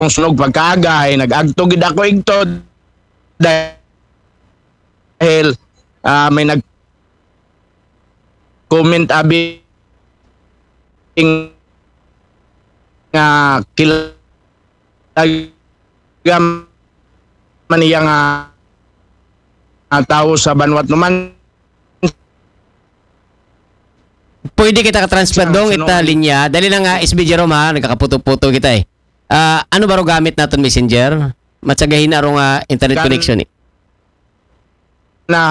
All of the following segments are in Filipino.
sunog pagkaagay, nag-agto gid ako igto dahil may nag-comment abi nga kilagam man iya nga tao sa banwat naman. Pwede kita ka-transfer dong ita linya. Dali lang nga SB Jerome ha, nagkakaputo-puto kita eh. Ano ba ro gamit naton Messenger? Matsagahin na ro nga internet connection eh. Na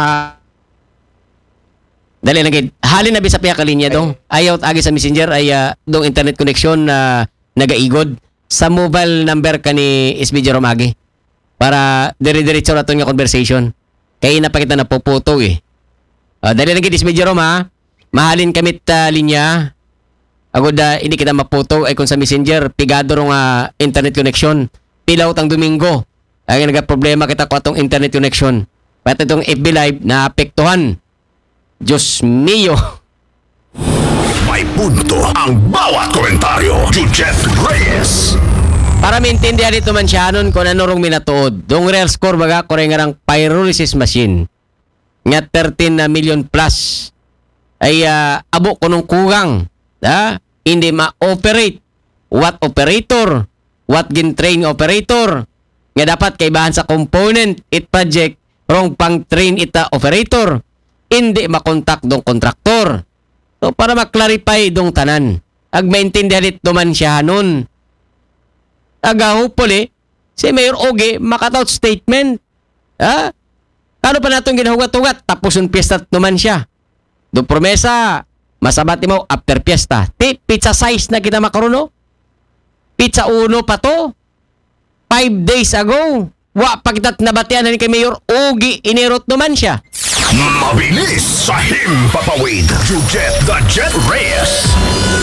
dali lang gid. Halin na bisa piya ka linya dong. Ayaw agi sa Messenger ay dong internet connection na nagaigod sa mobile number ka ni SB Jerome agi. Para dire-diretso na nga conversation. Kaya na pa kita napuputo eh. Dali lang gid SB Jerome ha. Mahalin kamit linya. Agod hindi kita maputo ay kung sa Messenger pigado ro nga internet connection. Pilaw tang Domingo. Ay nagka-problema kita ko atong internet connection. Pati itong FB Live na apektuhan. Diyos mio. May punto ang bawat komentaryo. Jujet Reyes. Para maintindihan dito man siya nun kung ano rong minatuod. Dong real score baga kore nga ng pyrolysis machine. Nga 13 million plus. Ay abo ko nung kugang. Hindi ma-operate. What operator? What gin-train operator? Nga dapat kaibahan sa component it project rong pang-train ita operator. Hindi makontak dong kontraktor. So para maklarify dong tanan. Ag maintindihan dito man siya nun. Hopefully, si Mayor Oge makatout statement. Kano pa natong ginahugat-hugat? Tapos yung piyesta naman siya. Do promesa, masabat mo after piyesta. Pizza size na kita makaroon. Pizza uno pa to. 5 days ago. Wa pakitat nabatian na ni kay Mayor Oge inirot naman siya. Mabilis sa himpapawid. Jujet the Jet Reyes.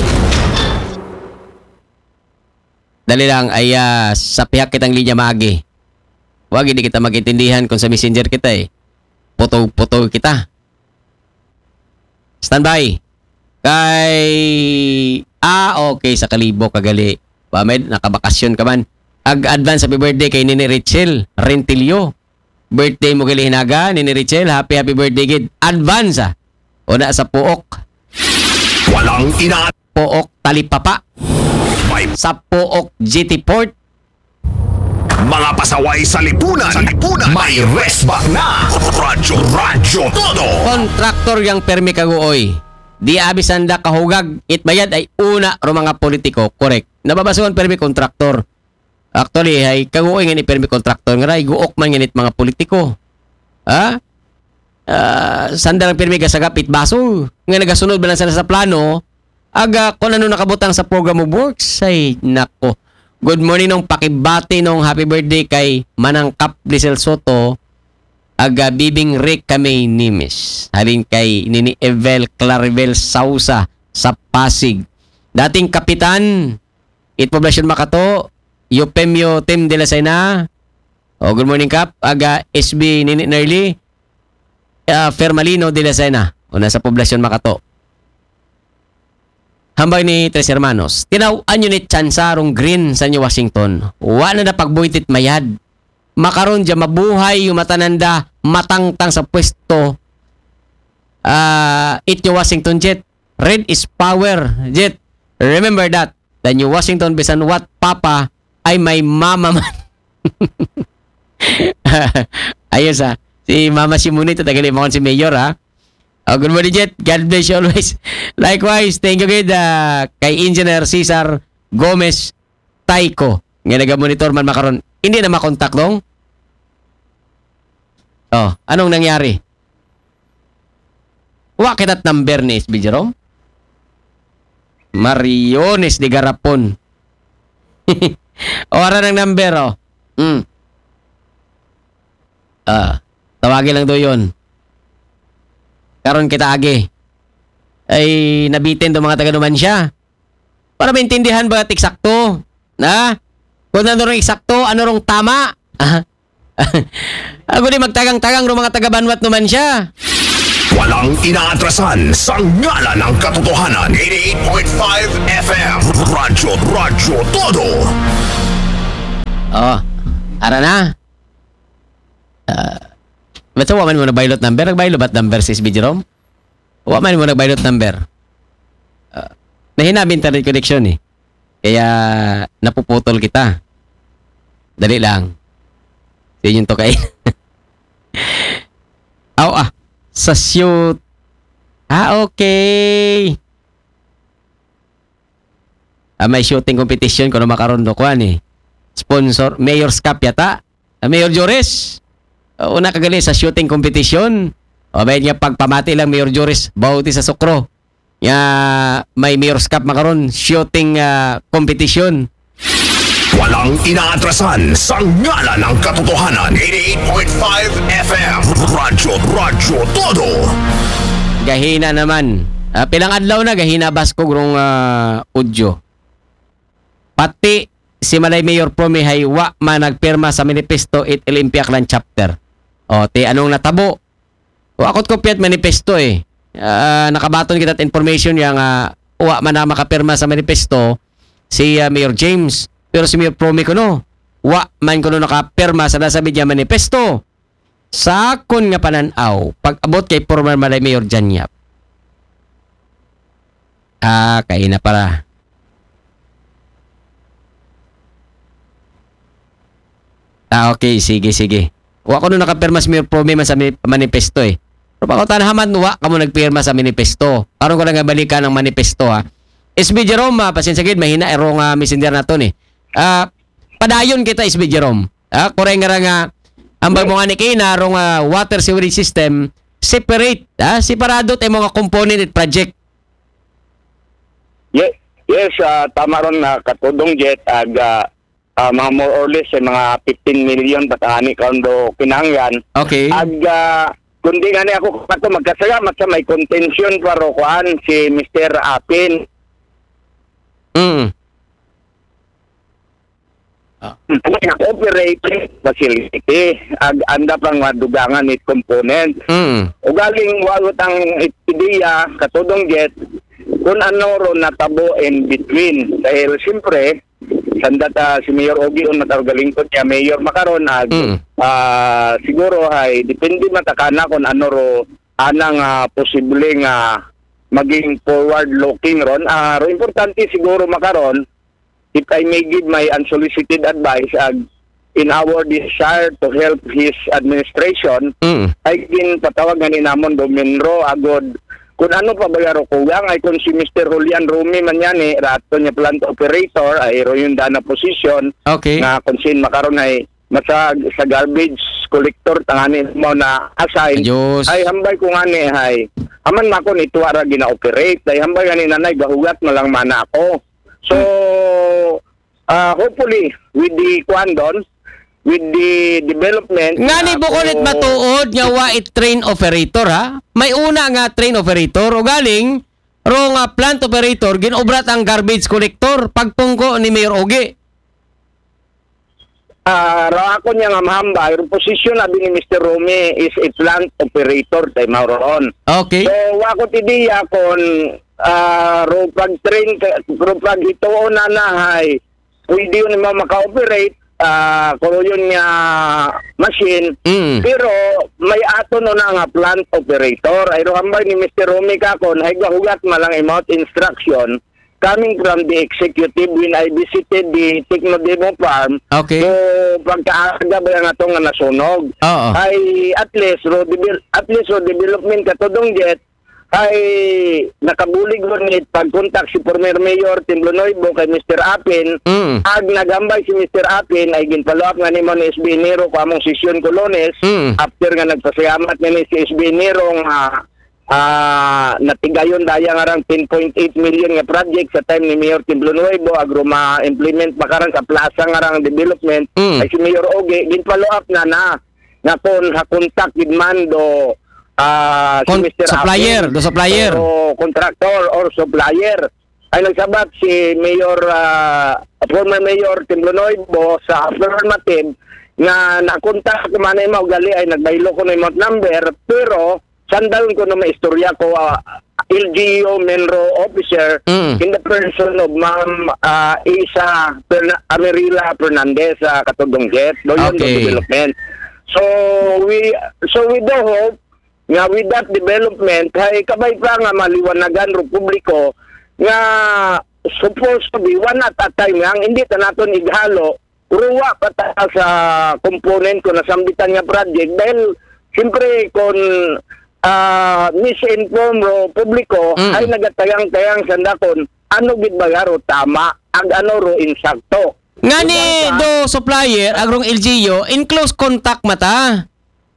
Dali lang ay sa pihak kitang linya maagi. Wag hindi kita magintindihan kung sa Messenger kita eh. Puto-puto kita. Standby. Kay okay sa Kalibo kagali. Pamed nakabakasyon ka man. Advance happy birthday kay Nini Richel Rentilio. Birthday mo gali hinaga Nini Richel. Happy birthday gid. Advance Una sa Puok. Walang ina. Puok Talipapa. Sa Puok GT Port. Mga pasaway sa lipunan. May resback na. Radyo todo. Kontraktor yang permi kaguoy. Di abisanda kahugag. Itbayad ay una ro mga politiko. Correct. Nababasuhan permi kontraktor. Actually, ay kaguoy nga ni permi kontraktor. Nga guok man nga mga politiko. Sandang permi gasagap itbaso. Nga nagasunod ba lang sana sa plano. Aga, kung ano nakabutang sa program of works, ay nako. Good morning nung pakibati nung happy birthday kay Manangkap Lisel Soto. Aga, Bibing Rick kami Nimes. Halin kay Nini Evel Claribel Sausa sa Pasig. Dating kapitan, Poblacion Makato, Eupemio Tim de la Sena. Good morning Kap. Aga, SB Nini Nerly, Fermalino de la Sena. Una sa Poblacion Makato. Hambay ni Tres Hermanos, tinawaan nyo ni Chansarong Green sa New Washington. Wala na pagbuitit mayad. Makaroon dyan mabuhay yung matananda, matangtang sa pwesto. It New Washington Jet. Red is power, Jet. Remember that. The New Washington, bisan what papa, ay may mama man. Ayos si Mama Simonita, tagali mo si Mayor good morning, Jet. God bless you always. Likewise, thank you kid kay Engineer Cesar Gomez Taiko. Nga naga-monitor man makaron. Hindi na makontak dong. Anong nangyari? Wakit at number ni SB Jerome? Mariones de Garapon. Ora ng number, tawagin lang do yun. Karon kita agi ay nabitin do mga taga-Numancia para maintindihan ba eksakto na kung ano rong eksakto ano rong tama. Ako di magtagang-tagang ro mga taga-Banwat Numancia. Walang inaatrasan sa ngalan ng katotohanan. 88.5 FM Radyo todo. Oh, ara na. Ba't wa man mo nagbaylot number? Nagbaylo ba't number si SB Jerome? Wa man mo nagbaylot number. Nahina ang internet connection eh. Kaya napuputol kita. Dali lang. Sige yung to kay. Sa shoot. Okay. May shooting competition ko na makaroon do kuan eh. Sponsor, Mayor's Cup yata. Mayor Joris. Una kagali sa shooting competition. Bayad nga pagpamati lang Mayor Joris. Bauti sa sukro. Nga may Mayor's Cup makaroon. Shooting competition. Walang inaatrasan sa ngalan ng katotohanan. 88.5 FM. Radyo Todo. Gahina naman. Pilang adlaw na gahina baskog rong udyo. Pati si Malay Mayor Promi Haywa man nagpirma sa manifesto it Olympic Land Chapter. Ti anong natabo? Akot kopyat manifesto eh. Nakabaton kita information yang wa man na makapirma sa manifesto si Mayor James. Pero si Mayor Promi kuno, wa man kuno nakapirma sa nasabi niya manifesto. Sa akon nga pananaw, pag-abot kay former Malay Mayor Janyap. Kaya na para. Okay, sige. Wa ko nung nakapirma si Mayor Promi man sa manifesto eh. Pero pag tanahaman, wa ka mo nagpirma sa manifesto. Karon ko lang balikan ang manifesto ha. SB Jerome, pasensya gid, mahina erong messenger naton eh. Padayon kita SB Jerome. Koreng nga ang bagmong ani kay narong water sewerage system separate, separado tay mga component at project. Yes, tama ron na katudong jet mga more or less mga 15 million patani kaundo kinahanglan. Okay. Kundi nga ako kato magkasalamat sa may contention para kuan si Mr. Apin. Operating facility anda pang madugangan ni component. Ugaling walot ang ideya katudong jet kung ano ro natabo in between dahil siyempre sandata si Mayor Ogie on matawgalingkod niya Mayor makaron siguro ay depende matakana kung ano ro anang posibleng maging forward looking ron ro importante siguro makaron if I may give my unsolicited advice in our desire to help his administration ay ginpatawagan ni namon Dominro agod kung ano pa bayaro kugang ay kung si Mr. Julian Rumi man yan rato niya plant operator ay yung dana position na kung sin makaroon ay masag sa garbage collector tanganin mo na assign ay hambay ko nga ay aman mako ni tuwara gina-operate ay hambay nga ni nanay gahugat malang mana ako so hopefully with the kwandon with the development nga ni bukulit matuod nga wa train operator ha may una nga train operator o galing ro nga plant operator ginobrat ang garbage collector pagtungko ni Mayor Ogie ra ako niya nga mahambay yung position na ni Mr. Rome is a plant operator tay mauron okay so wa ko tidiya kon ro pag train ro pag ito na hay pwede yun mo maka-operate kung yun nga machine pero may ato no na nga plant operator ay rohambay ni Mr. Romy kakon ay gahugat malang imot instruction coming from the executive when I visited the Technodemo farm so pagkaaga ba nga itong nasunog ay at least ro development katudong jet ay nakabulig ron pagkontak si former Mayor Timblonoybo kay Mr. Apin ag nagambay si Mr. Apin ay ginfollow up nga ni mo ni SB Nero ko among session Colones after nga nagpasayamat ni si SB Nero natigayon daya nga rang 10.8 million nga project sa time ni Mayor Timblonoybo agro ma-implement makarang sa plaza nga rang development ay si Mayor Ogie ginfollow up na kon hakontak gid man do si Mr. supplier, do supplier o contractor or supplier ay nagsabat si Mayor former Mayor Timblonoybo sa affirmative nga nakontak ko man mo gali ay nagbaylo ko ng number pero sandal ko na maistorya ko, LGU Menro Officer in the person of Ma'am Isa Amarila Fernandez sa Katudongjet, doon Okay. development. So we do hope nga with that development ay kabay pa nga maliwanagan ro publiko nga supposed to be one at a time ang hindi ta naton ighalo ruwa pa ta sa component ko na sambitan nga project dahil siyempre kung misinform ro publiko ay nagatayang-tayang sandakon ano gid ba nga ro tama ag ano ro insakto. Nga ni do supplier, agrong LGU, in close contact mata.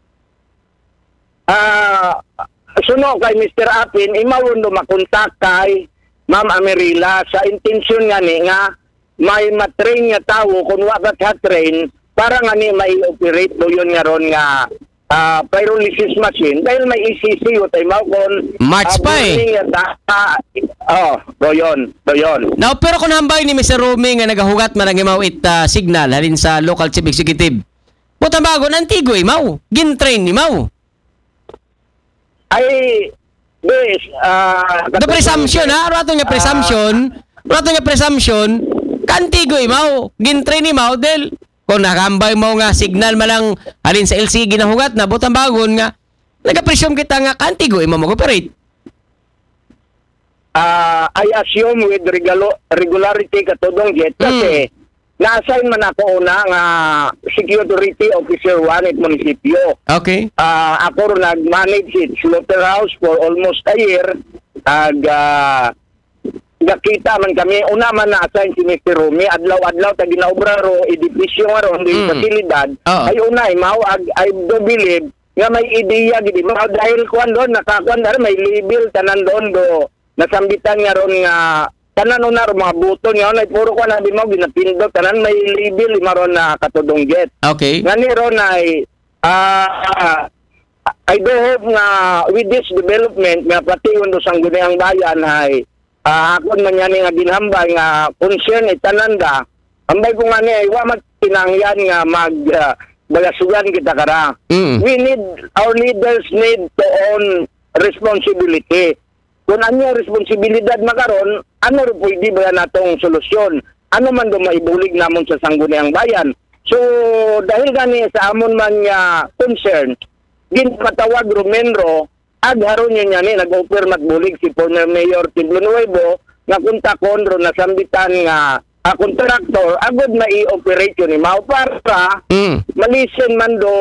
Suno kay Mr. Apin, imawon do makontak kay Ma'am Amarila sa intensyon nga ni nga may matrain nga tawo kung wa ba train para nga ni mai-operate do yun nga ron nga pyrolysis machine dahil may ECC o tayo kon March pa eh. Do yun. Now, pero kung hambay ni Mr. Romy nga nagahugat man ang imawit signal halin sa local chief executive, buta bago nantigo imaw, gin-train imaw. Ay, yes. The presumption ha, rato nga presumption, kantigo imaw, gin-train imaw, del, kung nakambay mo nga signal malang halin sa LC ginahugat na, butang bagon nga, nag-presume kita nga kantigo imaw mag-operate. I assume with regularity katudong jet kasi na-assign man ako una nga security officer 1 at munisipyo. Okay. Ako rin nag-manage it slaughterhouse for almost a year. Nakita man kami, una man na-assign si Mr. Rumi, adlaw-adlaw ta ginaobra ro edifisyo nga ro hindi fasilidad. Ay una, I do believe nga may ideya gidi mo dahil kuan doon nakakuan na may label tanan doon do nasambitan nga ron nga tanan na ro mga buton nga na puro kuan na di mo ginapindot tanan may label maron na Katudongjet. Okay. Nga ni ron ay I do hope nga with this development nga pati undo sang Gunayang Bayan ay akon man yan nga ginhambay nga concern itananda ambay ko nga ni ay wa magtinangyan nga bagasugan kita kara. Our leaders need to own responsibility. Kung ano responsibilidad makaron, ano rin pwede ba natong solusyon? Ano man doon maibulig namon sa Sangguniang Bayan? So, dahil gani sa amon man nga concern, ginpatawag Romenro, agharon yun yan nag-offer matbulig si former Mayor Tiblo Nuevo, nga kuntakon ro na sambitan nga kontraktor, agad na i-operate yun imaw para malisen man do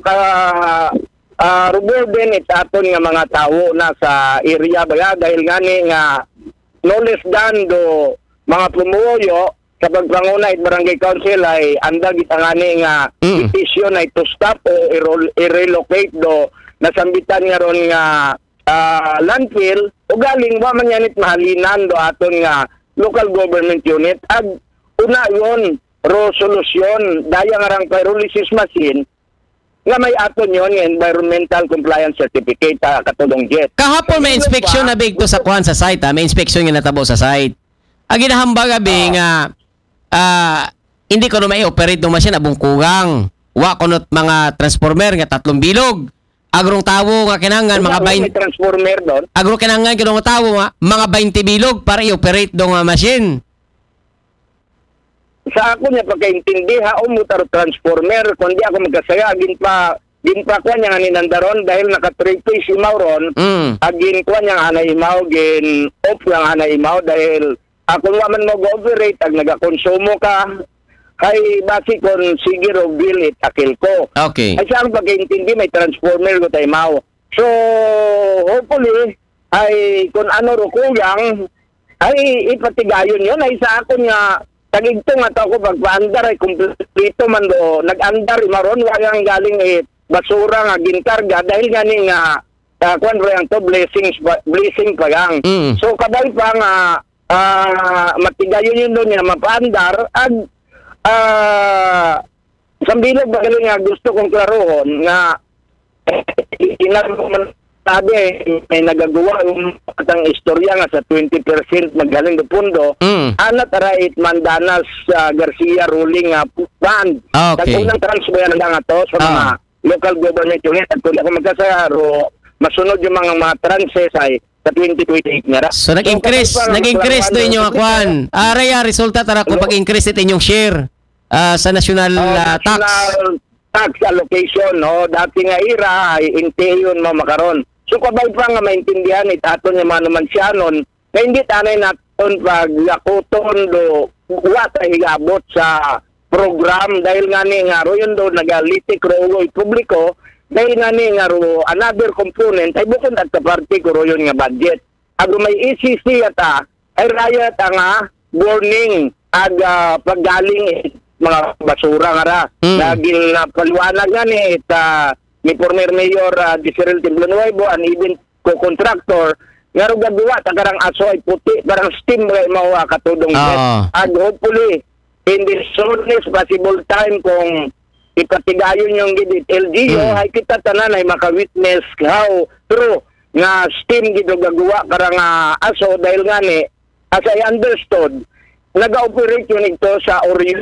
ruburden aton nga mga tao na sa area ba dahil gani nga no less than do mga pumuyo sa pagpanguna at barangay council ay andag itangani nga petition ay to stop o i-relocate do nasambitan nga ron nga landfill o galing wa man yanit mahalinan do aton nga local government unit ag una yon ro solusyon daya nga rang pyrolysis machine nga may aton yon nga environmental compliance certificate Katudongjet. Kahapon may inspection na big to sa kuhan sa site may inspection nga natabo sa site. Ang ginahambag abi nga hindi ko na mai-operate ng machine abungkugang. Wa kunot mga transformer nga 3 bilog. Agrong tawo nga kinangan mga 20 transformer doon. Agrong kinangan kinong tawo nga mga 20 bilog para i-operate dong machine. Sa ako niya pagkaintindi umutar transformer kundi ako magkasaya ginpa ko niya nga ninandaron dahil naka 3 phase imaw ron agin ko niya nga na imaw gin off nga na imaw dahil ako naman mag-operate ag nagakonsumo ka kay basi kon sige ro bill it akil ko. Okay. Ay sa pagkaintindi may transformer ko tayo imaw. So hopefully ay kung ano ro kuyang ay ipatigayon yun ay sa ako niya tagigtong ato ko pagpaandar ay kumpleto man do nag-andar maron walang galing basura nga ginkarga dahil gani nga kuan ro yang to blessing pa gang. So kabay pa nga matigayon yun doon nga mapaandar ag sambilog ba nga gusto kong klarohon nga man sabi may nagagawa ang istorya nga sa 20% magaling do pundo anat right Mandanas Garcia ruling band Okay. unang transfer lang nga to sa mga local government unit at kung ako magkasaya ro masunod yung mga transes ay sa 2028 nga ra. So nag-increase do inyong kwan. Araya resulta tara ko pag-increase it inyong share sa national tax. National tax allocation, no? Dati nga ira ay intiyon mo makaron. So kabay pa nga maintindihan itaton yung mga naman na hindi tanay naton pag yakuton do wat ay higabot sa program dahil nga ni nga ro yun do nagalitik ro publiko dahil nga ni nga ro another component ay bukod at kaparti ko ro yun nga budget. Ag may ECC ata ay rayat nga warning ag paggaling mga basura nga ra. Naging paliwanag nga ni ni former Mayor Disirel Timblanuevo and even co-contractor nga ro gagawa tagarang aso ay puti parang steam ay mao katudong ag hopefully in the soonest possible time kung ipatigayon yung gid LGU ay kita tanan ay maka-witness how true nga steam gid gagawa karang aso dahil nga ni as I understood nag-operate yun ito sa Orion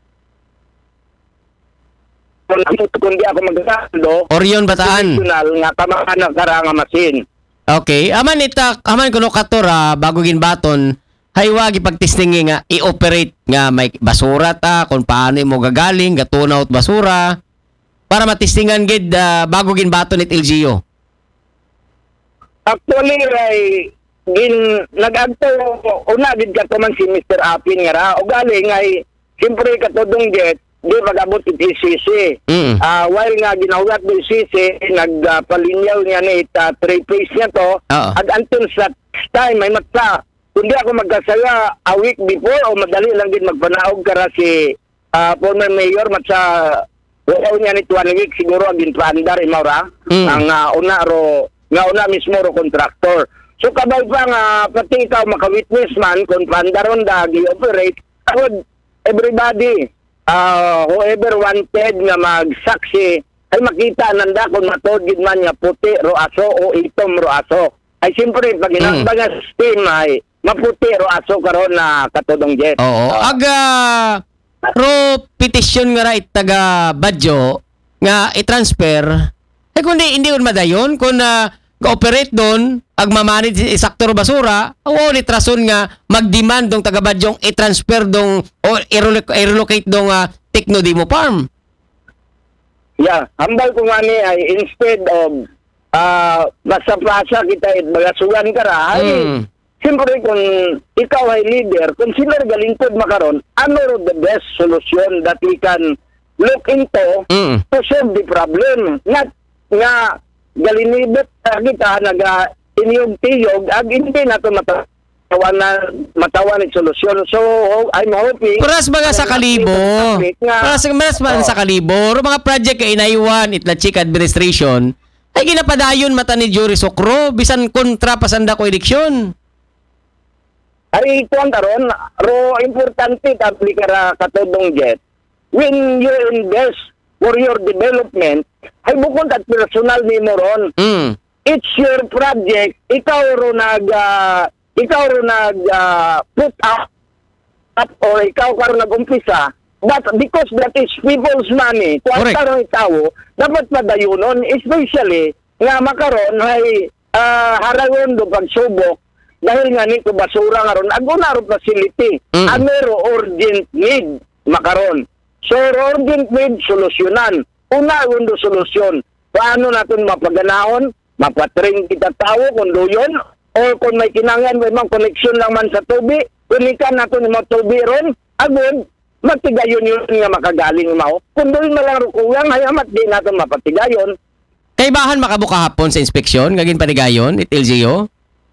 kundi ako magkakalo Orion Bataan nga kamana karang machine. Okay, aman kuno katora bago ginbaton haywag ipagtistingi nga i-operate nga may basura ta kung paano mo gagaling gatunaw basura para matistingan gid bago ginbaton it LGU. Actually ay nag-agto una gid kato man si Mr. Apin nga ra o galing ay siyempre katudong jet di magabot it ICC. While nga ginawat do ICC nagpalinyaw niya ni 3-phase niya to at until sa time ay matsa kundi ako magkasaya a week before o madali lang din magpanaog kara si former mayor matsa wala niya ni 1 week siguro agin paandar imaw ang una mismo ro contractor. So kabay pa nga pati ikaw maka-witness man kung paandaron gi-operate everybody whoever wanted nga magsaksi ay makita nanda kung matod gid man nga puti ro aso o itom ro aso. Ay siyempre pag inambang steam ay maputi ro aso karon na katudong jet. Oo. Ro petition nga ra taga Badyo nga i-transfer ay kundi hindi madayon kung ga-operate doon ag mamanage isakto ro basura o ni trason nga mag-demand dong taga Badyong i-transfer dong o i-relocate dong Technodemo Farm. Yeah, hambal ko nga ni ay instead of basa-basa kita bagasugan ka ra ay siyempre kung ikaw ay leader, consider galingkod makaron ano ro the best solution that we can look into to solve the problem. Not nga galinibot kita inyog-tiyog ag hindi na ito matawan ng solusyon. So, I'm hoping Paras mga sa kalibo. Paras mga sa kalibo. Mga project kay inaiwan itla Chick Administration ay ginapadayon mata ni Jory Sokro bisan kontra pasanda ko eleksyon. Ay ito ang taron, ro importante tapli kara katudong jet. When you invest for your development, ay bukod at personal ni mo ron. It's your project. Ikaw ro nag put up or ikaw karon nag-umpisa. But because that is people's money, kung ang tao, dapat madayunon, especially nga makaron ay haragon do pagsubok dahil nga nito basura nga ron aguna ro facility. Amero urgent need makaron. So urgent need solusyonan. Una undo solusyon. Paano natin mapaganaon? Mapatrain kita tao kung doyon o kung may kinangan may mga connection lang man sa tubig, kunikan natin yung mga tubig ron, agad, magtigayon yun nga makagaling mo. Kung doon na lang rukuyang, hayamat di natin mapatigayon. Kaibahan makabuka hapon sa inspeksyon, ngagin panigayon, it LGO?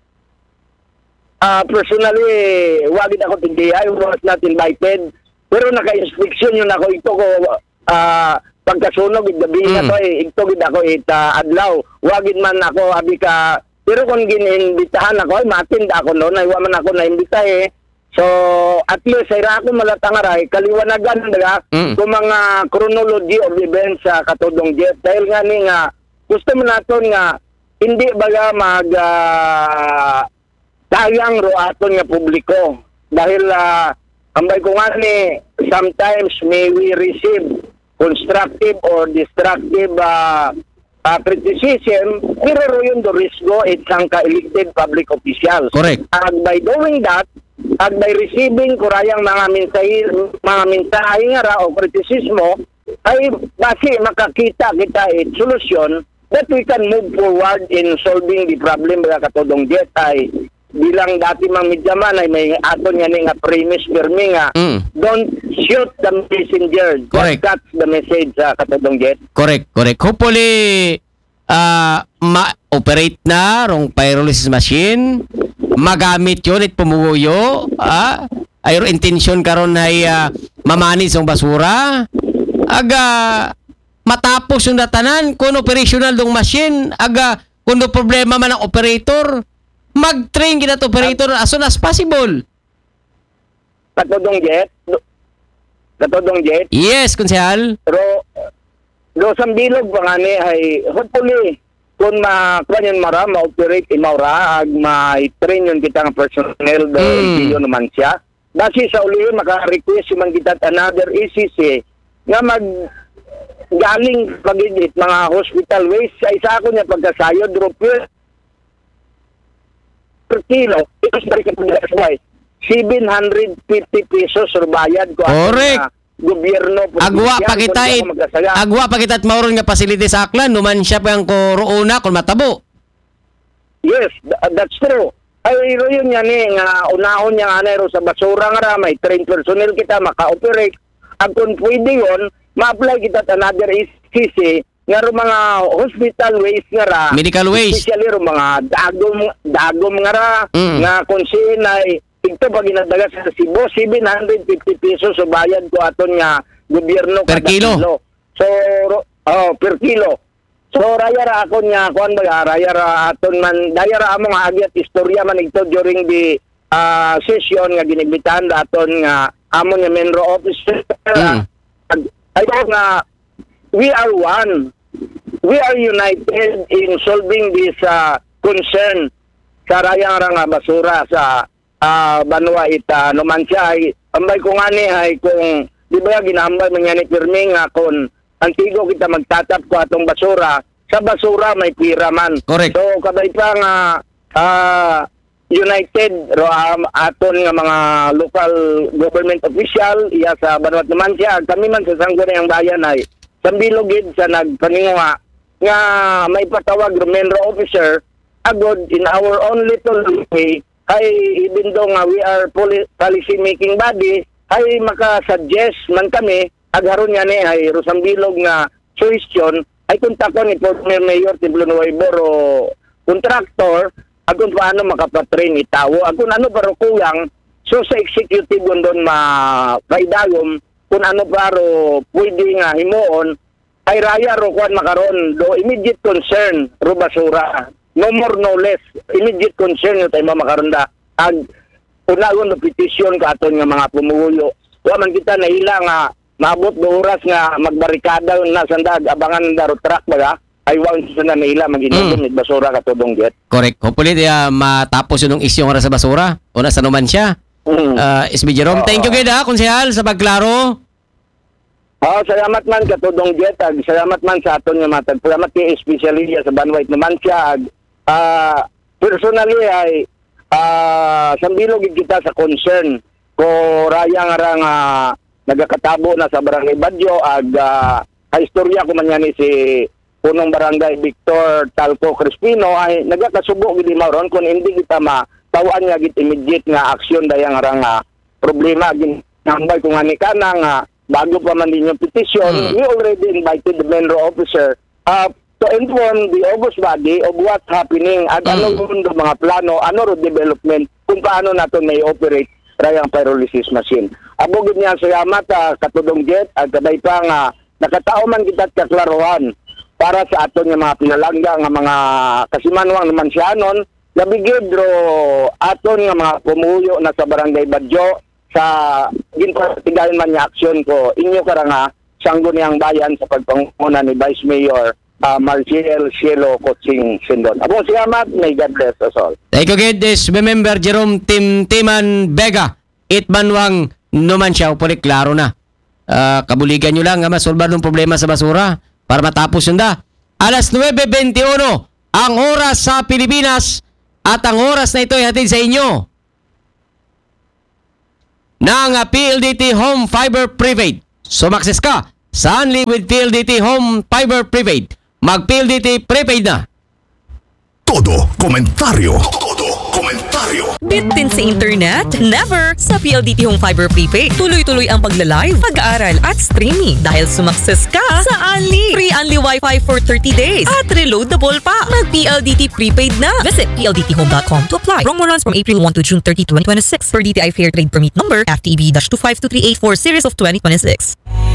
Personally, wagid ako tindihay, I was not invited. Pero naka-inspeksyon yun ako ito ko, pagkasunog gabi na to ito gid ako adlaw wagid man ako abi ka pero kung giniimbitahan ako ay matinda ako noon ay wa man ako naimbita so at least ay ako malatangaray kaliwanagan daga kung mga chronology of events sa katudong jet dahil nga ni nga gusto mo naton nga hindi baga mag tayang ro aton nga publiko dahil ambay ko nga ni sometimes may we receive constructive or destructive criticism, pero yun do risgo isang ka-elected public official. Correct. At by doing that, at by receiving kurayang mga mensahe nga ra o kritisismo, ay basi makakita kita solusyon that we can move forward in solving the problem mga katudong jet ay bilang dati mang midyaman ay may aton nga nga premise firme nga don't shoot the messenger, Correct. that's the message sa katudong jet. Correct. Hopefully, ma-operate na rong pyrolysis machine. Magamit yun at pumuyo. Ayro intention karon ay mamanis ang basura. Aga, matapos yung datanan, kung operational dong machine, kung do problema man ang operator, mag-train kita operator as soon as possible. Katudong jet, Yes, konsehal. pero dosang bilog pa nga ni ay hopefully kung ma-operate imaura ag ma-train yun kita ng personnel do yun naman siya. Basi sa uli maka-request man kita another ECC nga galing pagigit mga hospital waste ay sa ako niya pagkasayod per kilo ito sa balik ng 750 pesos or bayad ko Correct. gobyerno Agwa pa kita at mauron nga facility sa Aklan numan siya pa ang corona kung matabo. Yes, that's true. Ay yun yan nga unahon niya nga sa basura nga ra may trained personnel kita maka-operate. At kung pwede yun, ma-apply kita at another ECC nga ro mga hospital waste nga ra. Medical waste. Especially ro mga dagom nga ra nga konsin ay ito pag inadaga sa Cebu 750 pesos so bayad ko aton nga gobyerno Per kada kilo. So per kilo. So raya ra akon nga kuan ba raya ra aton man daya ra amo nga agyat istorya man ito during the session nga ginibitahan aton nga amo nga Menro officer. I know nga we are one. We are united in solving this concern sa raya ra nga basura sa Banwa ita naman siya ay ambay ko nga ni ay kung di ba ginambay man yan ni Pirming nga kung antigo kita magtatap ko atong basura sa basura may pira man. Correct. So kabay pa nga united ro aton nga mga local government official iya sa Banwat naman siya kami man sa Sangguniang Bayan ay sambilogid sa nagpaninguha nga may patawag ro Menro officer agod in our own little way ay even though nga we are policy making body ay maka-suggest man kami agharon niya ni ay Rosambilog nga suggestion ay kontakon ni former Mayor Tiblo Nuevo o contractor agkung paano makapatrain itawo agkung ano paro kulang so sa executive doon mapaidagom kung ano paro pwede nga himuon ay raya ro kuan makaron do immediate concern ro basura. No more, no less. Immediate concern yung tayo makaronda. Ag, unagon na petition ka aton nga mga pumuyo. Wa man kita nahila nga, maabot do oras nga magbarikada na sandag, abangan na daro truck baga, ay wang sa na nahila, mag-inugom basura ka tudong jet. Correct. Hopefully, matapos yun ng isyong oras sa basura. O nasa naman siya. SB Jerome, thank you gid konsehal, sa pagklaro. Salamat man katudong jet, salamat man sa aton nga matag. Salamat kay especially sa Banwait naman siya. Personally ay sambilog kita sa concern ko raya nga nga nagakatabo na sa Barangay Badyo istorya ko man yan si punong barangay Victor Talco Crispino ay nagakasubo gid mauron kung hindi kita matawaan nga gid immediate nga aksyon daya nga problema ginambay ko nga ni kana nga bago pa man din yung petition we already invited the Menro officer to inform the August body of what's happening at ano ron mga plano, ano ron development kung paano nato may operate rayang pyrolysis machine. Abogid niya salamat katudong jet at kabay pa nga nakatao man kita kaklaruhan para sa aton nga mga pinalangga nga mga kasimanwang naman siya nun nabigid ro aton nga mga pumuyo na sa Barangay Badyo sa ginpatigayon man niya aksyon ko inyo karanga Sangguniang Bayan sa pagpanguna ni Vice Mayor Marciel Cielo Coaching Sindon. Abong salamat, may God bless us all. Thank you gid member Jerome Timan Vega. Itmanwang naman siya, puli klaro na. Kabuligan nyo lang nga masolba ng problema sa basura para matapos yun da. Alas 9:21 ang oras sa Pilipinas at ang oras na ito ay hatid sa inyo ng PLDT Home Fiber Prepaid. Sumakses ka sa Unli with PLDT Home Fiber Prepaid. Mag-PLDT Prepaid na. Todo komentaryo. Bitin sa internet? Never! Sa PLDT Home Fiber Prepaid, tuloy-tuloy ang pagla-live, pag-aaral at streaming dahil sumakses ka sa Unli. Free Unli Wi-Fi for 30 days at reloadable pa. Mag-PLDT Prepaid na. Visit pldthome.com to apply. Promo runs from April 1 to June 30, 2026 per DTI Fair Trade Permit number FTB-252384 series of 2026.